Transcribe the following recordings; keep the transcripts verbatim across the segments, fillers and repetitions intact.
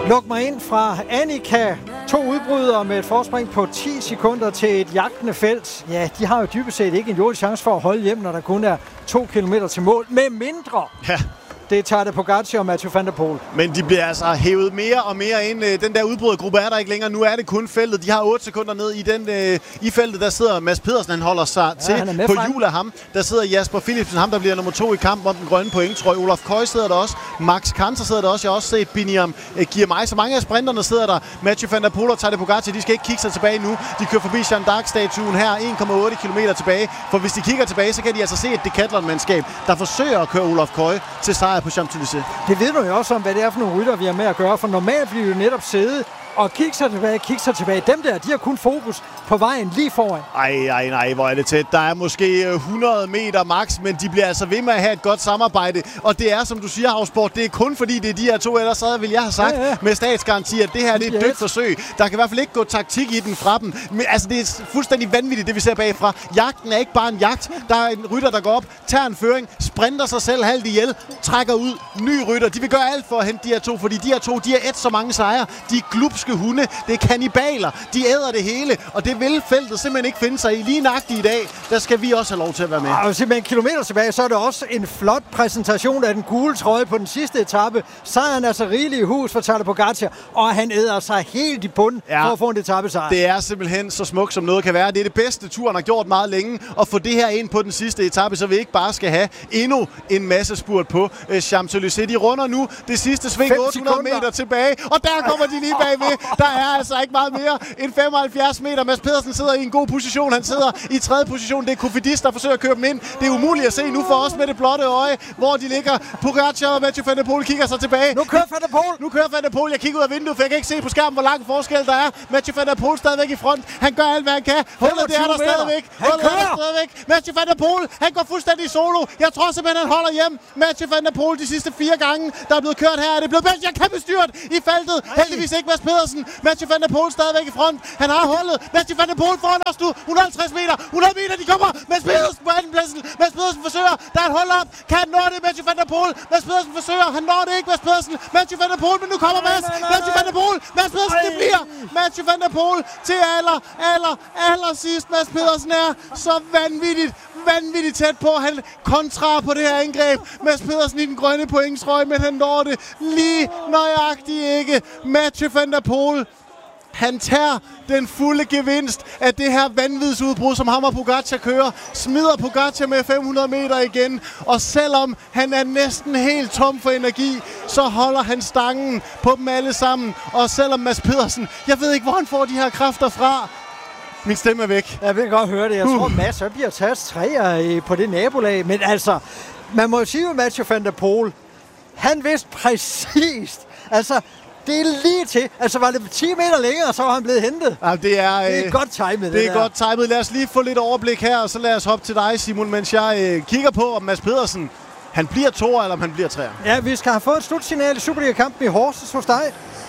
Luk mig ind fra Annika. To udbrydere med et forspring på ti sekunder til et jagtende felt. Ja, de har jo dybest set ikke en jordisk chance for at holde hjem, når der kun er to kilometer til mål. Med mindre. Ja. Det tager det Pogacar og Mathieu van der Poel. Men de bliver altså hævet mere og mere ind. Den der udbrydergruppe er der ikke længere. Nu er det kun feltet. De har otte sekunder ned i den øh, i feltet. Der sidder Mads Pedersen, han holder sig ja, til på hjul af ham. Der sidder Jasper Philipsen, ham der bliver nummer to i kampen om den grønne pointtrøje. Olaf Koy sidder der også. Max Kanter sidder der også. Jeg har også set Biniam øh, Girmay. Så mange af sprinterne sidder der. Mathieu van der Poel og Tadej Pogacar, de skal ikke kigge sig tilbage nu. De kører forbi Jeanne d'Arc-statuen her, en komma otte kilometer tilbage. For hvis de kigger tilbage, så kan de altså se et Decathlon-mandskab, der forsøger at køre Olaf Koy til sejr på Champs-Élysées. Det ved du jo også om, hvad det er for nogle rytter, vi har med at gøre, for normalt bliver jo netop siddet og kigge sig tilbage, kigge sig tilbage. Dem der, de har kun fokus på vejen lige foran. Ej, ej, nej, hvor er det tæt. Der er måske hundrede meter max, men de bliver altså ved med at have et godt samarbejde. Og det er, som du siger, Havsport, det er kun fordi det er de her to, ellers så vil jeg have sagt ja, ja. med statsgaranti, at det her det er et dødt forsøg. Der kan i hvert fald ikke gå taktik i den fra dem. Men altså, det er fuldstændig vanvittigt, det vi ser bagfra. Jagten er ikke bare en jagt. Der er en rytter, der går op, tager en føring, sprinter sig selv halvt ihjel, trækker ud, ny rytter. De vil gøre alt for at hente de her to, fordi de her to, de har et så mange sejre. De er glupske hunde, det er kannibaler, de æder det hele, og det vil feltet simpelthen ikke finde sig i. Lige nøjagtigt i dag, der skal vi også have lov til at være med. Og simpelthen kilometer tilbage, så er det også en flot præsentation af den gule trøje på den sidste etape. Sejren er så rigelig i hus for Tadej Pogacar, og han æder sig helt i bunden ja, for at få en etapesejr. Det er simpelthen så smukt, som noget kan være. Det er det bedste, turen har gjort meget længe, og få det her ind på den sidste etape, så vi ikke bare skal have endnu en masse spurt på Champs-Élysées. De runder nu det sidste sving, otte hundrede meter tilbage, og der kommer de lige bagved. Der er altså ikke meget mere end femoghalvfjerds meter. Mads Pedersen sidder i en god position. Han sidder i tredje position. Det er Cofidis, der forsøger at køre dem ind. Det er umuligt at se nu for os med det blotte øje, hvor de ligger. Pogacar og Mathieu van der Poel kigger sig tilbage. Nu kører van der Poel. Nu kører van der Poel. Jeg kigger ud af vinduet, for jeg kan ikke se på skærmen, hvor lang forskel der er. Mathieu van der Poel stadigvæk i front. Han gør alt, hvad han kan. Hullet det er der stadigvæk. Hullet er der stadigvæk. Mathieu van der Poel, han går fuldstændig solo. Jeg tror simpelthen, han holder hjem. Mathieu van der Poel de sidste fire gange, der er blevet kørt her. Er det blevet bedst? Jeg kan bestyrt i feltet. Heldigvis ikke Mads Pedersen. Mathieu van der Poel stadigvæk i front. Han har holdet. Mathieu van der Poel foran os nu. hundrede og halvtreds meter. hundrede meter, de kommer. Mads Pedersen på andenpladsen. Mads Pedersen forsøger. Der er et hold op. Kan han nå det? Mathieu van der Poel. Mads Pedersen forsøger. Han når det ikke. Mads Pedersen. Mathieu van der Poel. Men nu kommer Mads. Mathieu van der Poel. Mads Pedersen, det bliver Mathieu van der Poel til aller, aller, aller sidst. Mads Pedersen er så vanvittigt, vanvittigt tæt på. Han kontrar på det her angreb. Mads Pedersen i den grønne pointtrøje, men han når det lige nøjagtigt ikke. Mathieu van der Poel, han tager den fulde gevinst af det her vanvidsudbrud, som ham og Pogacar kører. Smider Pogacar med fem hundrede meter igen. Og selvom han er næsten helt tom for energi, så holder han stangen på dem alle sammen. Og selvom Mads Pedersen, jeg ved ikke, hvor han får de her kræfter fra. Min stemme er væk. Jeg vil godt høre det. Jeg uh. tror, Mads han bliver taget træer på det nabolag. Men altså, man må jo sige med Mathieu van der Poel, han vidste præcist. Altså, det er lige til. Altså, var det ti meter længere, så var han blevet hentet. Ja, det er, det er øh, godt timet, det, det er der. godt timet. Lad os lige få lidt overblik her, og så lad os hoppe til dig, Simon, mens jeg øh, kigger på, om Mads Pedersen, han bliver toer, eller om han bliver treer. Ja, vi skal have fået et slutsignal i Superliga-kampen i Horsens hos dig.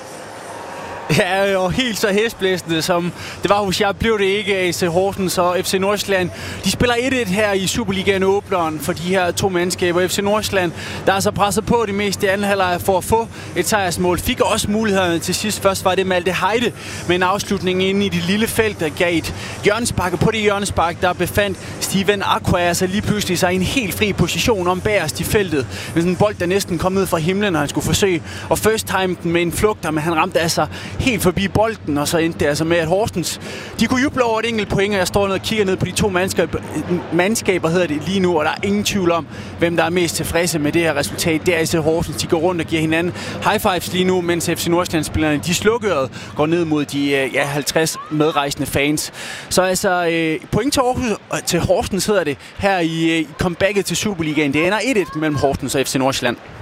Ja, og helt så hæsblæsende, som det var hos jeg, blev det ikke A C Horsens og F C Nordsjælland. De spiller et et her i Superligaen åbneren for de her to mandskaber. F C Nordsjælland, der er så presset på det meste i anden halvleg for at få et sejrsmål. Fik også mulighederne til sidst. Først var det Malte Heide med en afslutning inde i det lille felt, der gav et hjørnespark. Og på det hjørnespark, der befandt Steven Aqua altså lige pludselig sig i en helt fri position om bagerst i feltet. Med sådan en bold, der næsten kom ned fra himlen, når han skulle forsøge og first time den med en flugter, men han ramte altså helt forbi bolden, og så endte det altså med, at Horsens, de kunne juble over et enkelt point, og jeg står ned og kigger ned på de to mandskaber, mandskaber hedder det lige nu, og der er ingen tvivl om, hvem der er mest tilfredse med det her resultat. Det er altså Horsens, de går rundt og giver hinanden high fives lige nu, mens F C Nordsjælland-spillerne, de slukkøret, går ned mod de ja, halvtreds medrejsende fans. Så altså, point til, Aarhus, til Horsens hedder det, her i comebacket til Superligaen. Det ender et et mellem Horsens og F C Nordsjælland.